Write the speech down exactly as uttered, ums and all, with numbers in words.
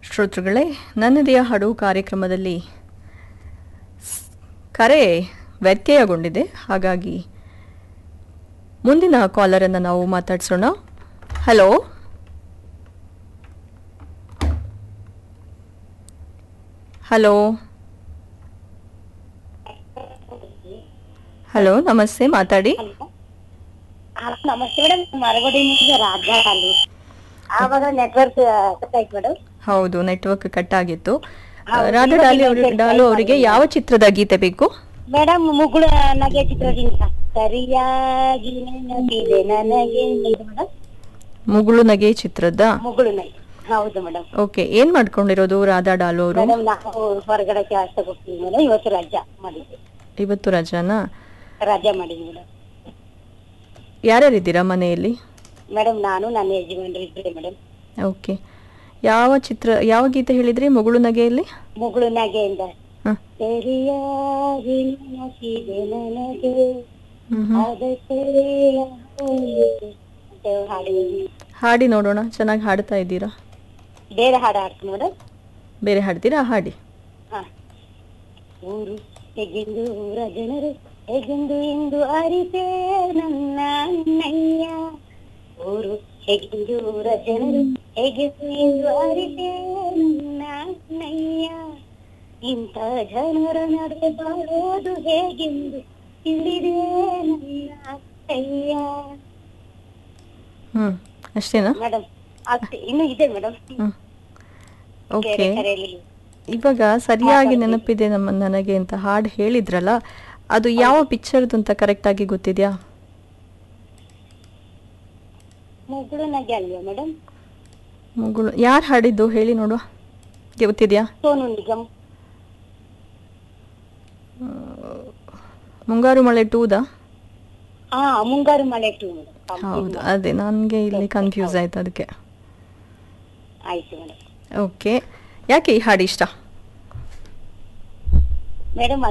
ಶ್ರೋತೃಗಳೇ, ನನ್ನದೆಯ ಹಾಡು ಕಾರ್ಯಕ್ರಮದಲ್ಲಿ ಸ್- ಕರೆ ವ್ಯತ್ಯಯಗೊಂಡಿದೆ. ಹಾಗಾಗಿ ಮುಂದಿನ ಕಾಲರನ್ನು ನಾವು ಮಾತಾಡ್ಸೋಣ. ಹಲೋ ಹಲೋ ಹಲೋ ನಮಸ್ತೆ, ಮಾತಾಡಿ. ನಮಸ್ತೆ ಮೇಡಮ್, ಮರಗೋಡಿನಿಂದ ರಾಜಾ ಅಲ್ಲು ಆವಾಗ ನೆಟ್ವರ್ಕ್ ಕಟ್ಟಾಯ್ತು ಮೇಡಮ್. ಹೌದು, ನೆಟ್ವರ್ಕ್ ಕಟ್ ಆಗಿತ್ತು. ರಾಧಾ ಡಾಲಿ ಅವರು ಡಾಲು ಅವರಿಗೆ ಯಾವ ಚಿತ್ರದ ಗೀತೆ ಬೇಕು? ಮೇಡಮ್, ಮುಗುಳ ನಗೆ ಚಿತ್ರದಿಂದ ಸರಿಯಾಗಿ ನೆನಪಿದೆ ನನಗೆ ಇದು ಮೇಡಮ್. ಮುಗುಳು ನಗೆ ಚಿತ್ರದ. ಮುಗುಳು ನಗೆ, ಹೌದು ಮೇಡಮ್. ಓಕೆ, ಏನ್ ಮಾಡ್ಕೊಂಡಿರೋದು ರಾಧಾ ಡಾಲು ಅವರು? ಮೇಡಮ್, ನಾವು ಹೊರಗಡೆ ಕೆಲಸ ಹೋಗ್ತೀವಿ ಮೇಡಮ್. ಇವತ್ತು ರಜಾ ಮಾಡಿದ್ವಿ. ಇವತ್ತು ರಜಾನಾ? ರಜಾ ಮಾಡಿದ್ವಿ ಮೇಡಮ್. ಯಾರ್ಯಾರಿದ್ದೀರಾ ಮನೆಯಲ್ಲಿ? ಮೇಡಮ್, ನಾನು ನನ್ನ ಯಜಮಾನ್ರು ಇದ್ರೆ ಮೇಡಮ್. ಓಕೆ, ಯಾವ ಚಿತ್ರ, ಯಾವ ಗೀತೆ ಹೇಳಿದ್ರಿ? ಮುಗುಳು ನಗೆಯಲ್ಲಿ ಮುಗುಳು ನಗೆಯಿಂದ ಹ. ಸರಿಯಾಗಿ ನೆನಪಿದೆ ನನಗೆ ಹ್ಮ್ ಹ್ಮ್. ಅದಕ್ಕೆ ಅಂತ ಹಾಡಿದ್ವಿ. ಹಾಡಿ ನೋಡೋಣ. ಚೆನ್ನಾಗಿ ಹಾಡ್ತಾ ಇದ್ದೀರಾ. ಬೇರೆ ಹಾಡು ಹಾಡ್ತೀನಿ ಮೇಡಮ್. ಬೇರೆ ಹಾಡ್ತೀರಾ? ಹಾಡಿ. ಹ. ಊರು ಹೇಗೆಂದು ಊರ ಜನರು ಹೇಗೆಂದು ಎಂದು ಅರಿತೆ ನನ್ನ ಅಣ್ಣಯ್ಯ. ಊರು ಹೇಗೆಂದು ಊರ ಜನರು ಹೇಗೆಂದು ಎಂದು ಅರಿತೆ ನನ್ನ ಅಣ್ಣಯ್ಯ. ಇಂಥ ಜನರ ನಡುವೆ ಬಾಳೋದು ಹೇಗೆಂದು ತಿಳಿದೆ ನನ್ನ ಅತ್ತಯ್ಯ. ಹ್ಮ್, ಅಷ್ಟೇನಾ? ಮೇಡಮ್, ಅಷ್ಟೇ, ಇನ್ನು ಇದೆ ಮೇಡಮ್. ಹ್ಮ್. ಓಕೆ, ಬೇರೆ ಕರೆಯಲ್ಲಿ ಇವಾಗ ಸರಿಯಾಗಿ ನೆನಪಿದೆ ನಮ್ಮ ನನಗೆ ಅಂತ ಹಾಡು ಹೇಳಿದ್ರಲ್ಲ, ಅದು ಯಾವ ಪಿಕ್ಚರ್ದು ಅಂತ ಕರೆಕ್ಟ್ ಆಗಿ ಗೊತ್ತಿದ್ಯಾ? ಮುಗುಳು ನಗೆ ಅಲ್ವಾ ಮೇಡಮ್? ಮುಗುಳು ಯಾರು ಹಾಡಿದ್ದು ಹೇಳಿ ನೋಡುವ, ಗೊತ್ತಿದ್ಯಾ? ಸೋನು ನಿಗಮ್. ಮುಂಗಾರು ಮಳೆ ಟೂದಾ? ಹಾ, ಮುಂಗಾರು ಮಳೆ ಟೂ ಮೇಡಮ್. ಹೌದು, ಅದೇ ನನಗೆ ಇಲ್ಲಿ ಕನ್ಫ್ಯೂಸ್ ಆಯ್ತು, ಅದಕ್ಕೆ. ಆಯ್ತು ಮೇಡಮ್. ಓಕೆ, ಯಾಕೆ ಈ ಹಾಡು ಇಷ್ಟ? ಮೇಡಮ್